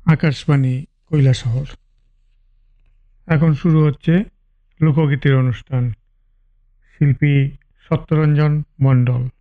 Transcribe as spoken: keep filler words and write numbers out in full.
আকাশবাণী কৈলাসহর। এখন শুরু হচ্ছে লোকগীতির অনুষ্ঠান। শিল্পী সত্যরঞ্জন মণ্ডল।